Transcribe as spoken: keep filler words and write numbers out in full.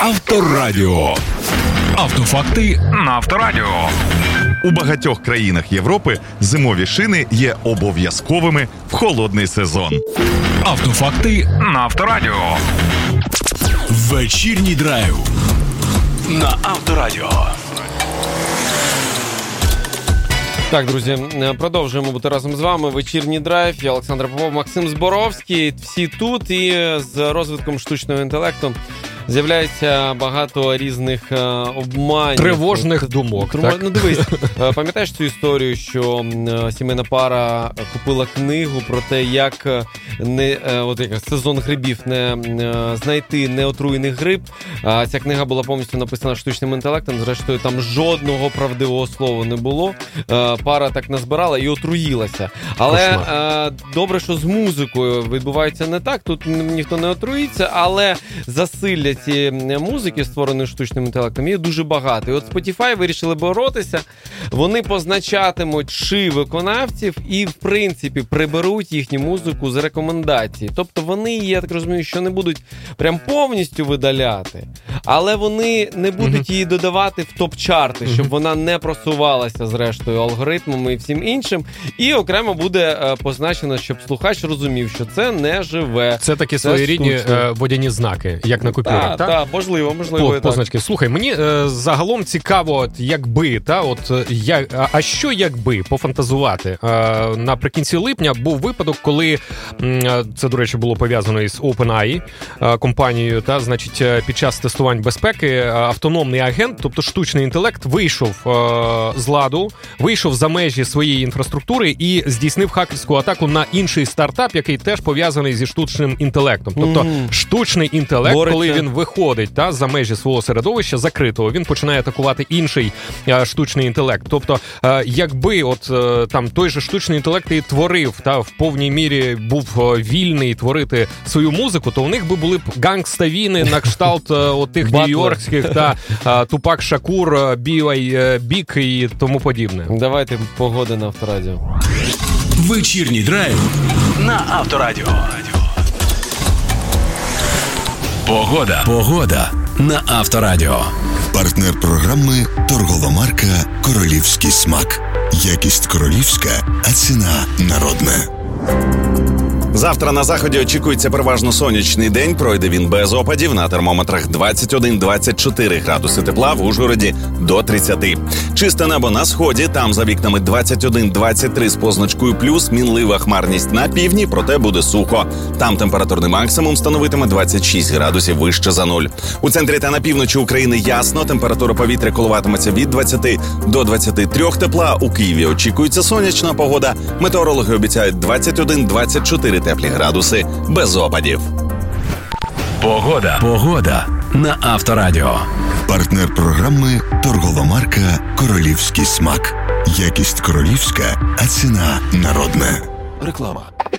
Авторадіо. Автофакти на Авторадіо. У багатьох країнах Європи зимові шини є обов'язковими в холодний сезон. Автофакти на Авторадіо. Вечірній драйв на Авторадіо. Так, друзі, продовжуємо бути разом з вами. Вечірній драйв. Я Олександр Попов, Максим Зборовський. Всі тут, і з розвитком штучного інтелекту з'являється багато різних е, обманів. Тривожних думок. Трив... Так? Ну, дивись, пам'ятаєш цю історію, що е, сімейна пара купила книгу про те, як не е, от як сезон грибів не е, знайти неотруєний гриб. А ця книга була повністю написана штучним інтелектом. Зрештою, там жодного правдивого слова не було. Е, пара так назбирала і отруїлася. Але е, добре, що з музикою відбувається не так. Тут ніхто не отруїться, але засилля цієї музики, створеної штучним інтелектом, є дуже багато. І от Spotify вирішили боротися. Вони позначатимуть ши виконавців і, в принципі, приберуть їхню музику з рекомендацій. Тобто вони, я так розумію, що не будуть прям повністю видаляти, але вони не будуть її додавати в топ-чарти, щоб вона не просувалася, зрештою, алгоритмами і всім іншим. І окремо буде позначено, щоб слухач розумів, що це не живе. Це такі своєрідні е, водяні знаки, як на купюрах. Так, так, та, можливо, можливо. По, позначки. Слухай, мені е, загалом цікаво, от, якби, та, от, я, а, а що якби пофантазувати? Е, наприкінці липня був випадок, коли, е, це, до речі, було пов'язано із OpenAI е, компанією, та, значить, під час тестувань безпеки е, автономний агент, тобто штучний інтелект, вийшов е, з ладу, вийшов за межі своєї інфраструктури і здійснив хакерську атаку на інший стартап, який теж пов'язаний зі штучним інтелектом. Тобто mm. штучний інтелект, Бореться. коли він виходить та, за межі свого середовища закритого, він починає атакувати інший а, штучний інтелект. Тобто, а, якби от а, там той же штучний інтелект і творив, та в повній мірі був а, вільний творити свою музику, то у них би були б гангста-війни на кшталт отих нью-йоркських та а, Тупак Шакур, Бі Вай Бік і тому подібне. Давайте погода на Авторадіо. Вечірній драйв на Авторадіо. Погода. Погода на Авторадіо. Партнер програми торгова марка «Королівський смак». Якість королівська, а ціна народна. Завтра на заході очікується переважно сонячний день. Пройде він без опадів. На термометрах двадцять один - двадцять чотири градуси тепла, в Ужгороді до тридцяти. Чисте небо на сході, там за вікнами двадцять один - двадцять три з позначкою плюс, мінлива хмарність на півдні, проте буде сухо. Там температурний максимум становитиме двадцять шість градусів вище за нуль. У центрі та на півночі України ясно, температура повітря коливатиметься від двадцяти до двадцяти трьох тепла. У Києві очікується сонячна погода. Метеорологи обіцяють двадцять один - двадцять чотири теплі градуси без опадів. Погода. Погода на Авторадіо. Партнер програми торгова марка «Королівський смак». Якість королівська, а ціна народна. Реклама.